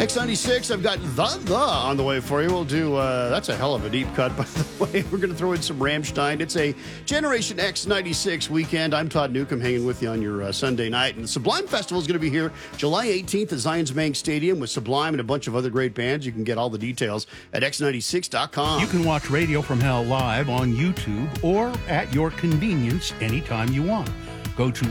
X96, I've got the on the way for you. We'll do, that's a hell of a deep cut, by the way. We're going to throw in some Rammstein. It's a Generation X96 weekend. I'm Todd Newcomb hanging with you on your Sunday night. And the Sublime Festival is going to be here July 18th at Zions Bank Stadium with Sublime and a bunch of other great bands. You can get all the details at x96.com. You can watch Radio from Hell live on YouTube or at your convenience anytime you want. Go to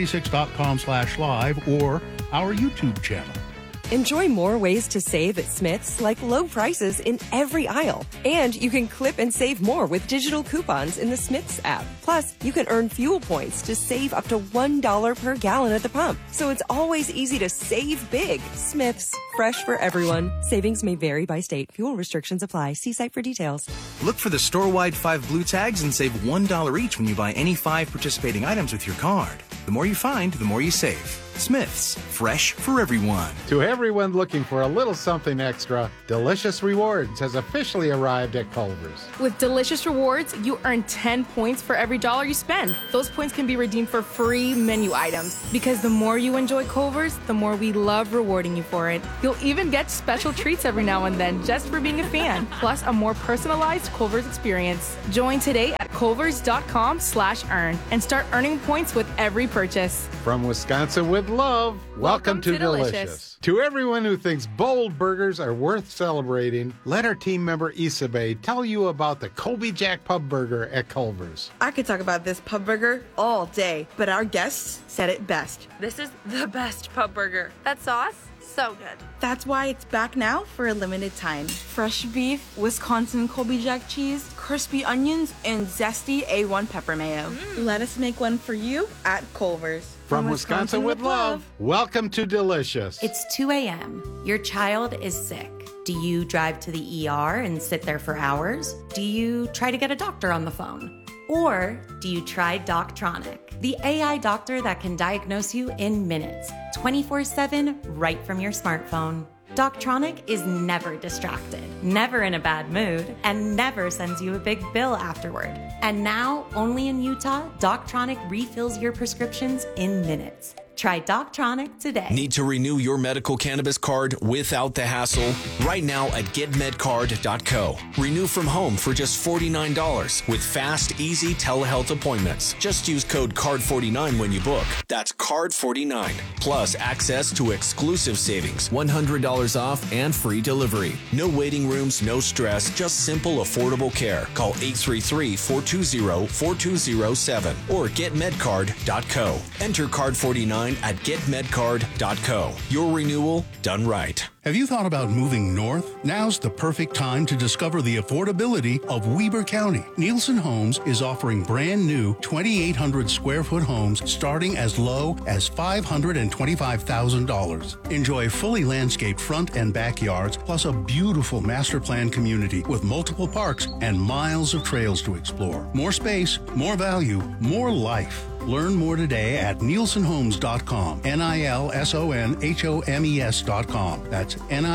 x96.com/live or our YouTube channel. Enjoy more ways to save at Smith's, like low prices in every aisle. And you can clip and save more with digital coupons in the Smith's app. Plus, you can earn fuel points to save up to $1 per gallon at the pump. So it's always easy to save big. Smith's, fresh for everyone. Savings may vary by state. Fuel restrictions apply. See site for details. Look for the store-wide 5 blue tags and save $1 each when you buy any 5 participating items with your card. The more you find, the more you save. Smith's, fresh for everyone. To everyone looking for a little something extra, Delicious Rewards has officially arrived at Culver's. With Delicious Rewards, you earn 10 points for every dollar you spend. Those points can be redeemed for free menu items. Because the more you enjoy Culver's, the more we love rewarding you for it. You'll even get special treats every now and then just for being a fan, plus a more personalized Culver's experience. Join today at culvers.com/earn and start earning points with every purchase. From Wisconsin with love, welcome to Delicious. To everyone who thinks bold burgers are worth celebrating, let our team member Isabel tell you about the Colby Jack Pub Burger at Culver's. I could talk about this pub burger all day, but our guests said it best. This is the best pub burger. That sauce, so good. That's why it's back now for a limited time. Fresh beef, Wisconsin Colby Jack cheese, crispy onions, and zesty A1 pepper mayo. Let us make one for you at Culver's. From Wisconsin with love, welcome to Delicious. It's 2 a.m. Your child is sick. Do you drive to the ER and sit there for hours? Do you try to get a doctor on the phone? Or do you try Doctronic, the AI doctor that can diagnose you in minutes, 24/7, right from your smartphone? Doctronic is never distracted, never in a bad mood, and never sends you a big bill afterward. And now, only in Utah, Doctronic refills your prescriptions in minutes. Try Doctronic today. Need to renew your medical cannabis card without the hassle? Right now at getmedcard.co. Renew from home for just $49 with fast, easy telehealth appointments. Just use code CARD49 when you book. That's CARD49. Plus access to exclusive savings, $100 off and free delivery. No waiting rooms, no stress, just simple, affordable care. Call 833-420-4207 or getmedcard.co. Enter CARD49 at getmedcard.co. Your renewal done right. Have you thought about moving north? Now's the perfect time to discover the affordability of Weber County. Nielsen Homes is offering brand new 2,800 square foot homes starting as low as $525,000. Enjoy fully landscaped front and backyards, plus a beautiful master plan community with multiple parks and miles of trails to explore. More space, more value, more life. Learn more today at nielsenhomes.com. NILSONHOMES.com. That's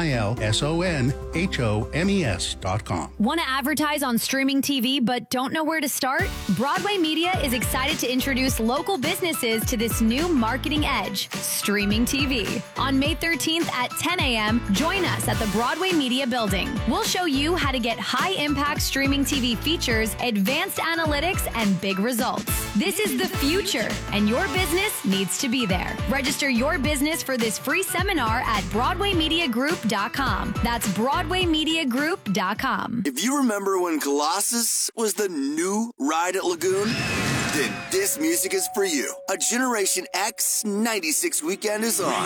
NILSONHOMES.com. Want to advertise on streaming TV but don't know where to start? Broadway Media is excited to introduce local businesses to this new marketing edge, streaming TV. On May 13th at 10 a.m., join us at the Broadway Media Building. We'll show you how to get high-impact streaming TV features, advanced analytics, and big results. This is the future, and your business needs to be there. Register your business for this free seminar at BroadwayMediaGroup.com. That's BroadwayMediaGroup.com. If you remember when Colossus was the new ride at Lagoon, then this music is for you. A Generation X 96 weekend is on.